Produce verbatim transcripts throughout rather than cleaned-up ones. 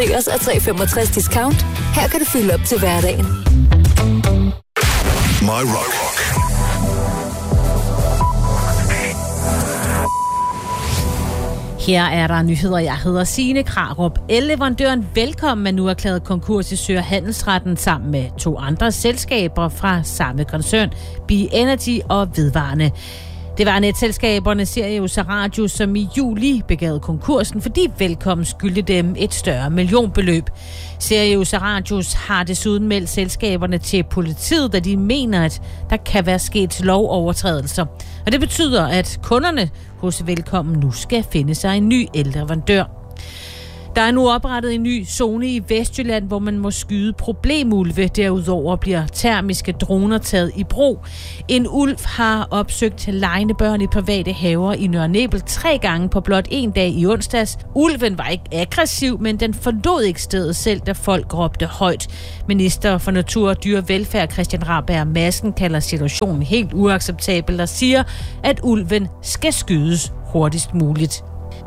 præsenteres af tre femogtres Discount. Her kan du fylde op til hverdagen. My Rock. Her er der nyheder. Jeg hedder Signe Krarup. El-leverandøren Velkommen er nu erklæret konkurs i Sø- Handelsretten sammen med to andre selskaber fra samme koncern, B-Energy og Vedvarende. Det var netselskaberne Sirius og Radius, som i juli begavede konkursen, fordi Velkommen skyldte dem et større millionbeløb. Sirius og Radius har desuden meldt selskaberne til politiet, da de mener, at der kan være sket lovovertrædelser. Og det betyder, at kunderne hos Velkommen nu skal finde sig en ny el-leverandør. Der er nu oprettet en ny zone i Vestjylland, hvor man må skyde problemulve. Derudover bliver termiske droner taget i brug. En ulv har opsøgt legende børn i private haver i Nørre Nebel tre gange på blot en dag i onsdags. Ulven var ikke aggressiv, men den forlod ikke stedet selv, da folk råbte højt. Minister for Natur og Dyrevelfærd Christian Rabjerg Madsen kalder situationen helt uacceptabel og siger, at ulven skal skydes hurtigst muligt.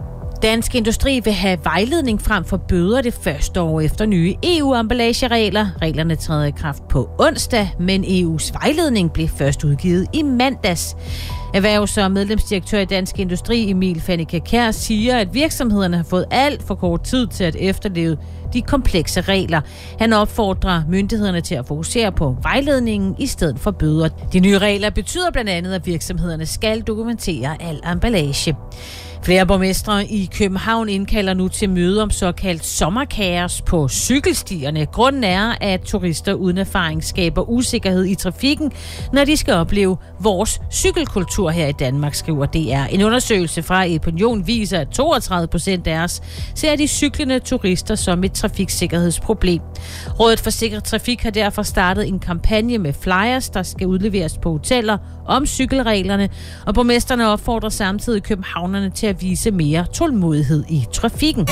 Dansk Industri vil have vejledning frem for bøder det første år efter nye E U-emballageregler. Reglerne træder i kraft på onsdag, men E U's vejledning blev først udgivet i mandags. Erhvervs- og medlemsdirektør i Dansk Industri Emil Fannike Kjær siger, at virksomhederne har fået alt for kort tid til at efterleve de komplekse regler. Han opfordrer myndighederne til at fokusere på vejledningen i stedet for bøder. De nye regler betyder blandt andet, at virksomhederne skal dokumentere al emballage. Flere borgmestre i København indkalder nu til møde om såkaldt sommerkaos på cykelstierne. Grunden er, at turister uden erfaring skaber usikkerhed i trafikken, når de skal opleve vores cykelkultur her i Danmark, skriver D R. En undersøgelse fra Opinion viser, at toogtredive procent af os ser de cyklende turister som et trafiksikkerhedsproblem. Rådet for Sikker Trafik har derfor startet en kampagne med flyers, der skal udleveres på hoteller om cykelreglerne, og borgmesterne opfordrer samtidig københavnerne til at vise mere tålmodighed i trafikken.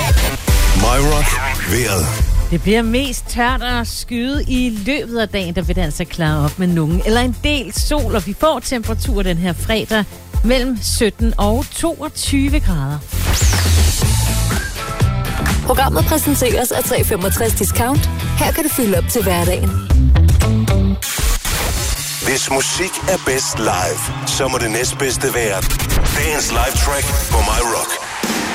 My Rock. Vejret. Det bliver mest tørt og skyet i løbet af dagen, der vil det altså klare op med nogen eller en del sol, og vi får temperatur den her fredag mellem sytten og toogtyve grader. Programmet præsenteres af tre femogtres Discount. Her kan du fylde op til hverdagen. Hvis musik er bedst live, så må det næstbedste være dagens live track på My Rock.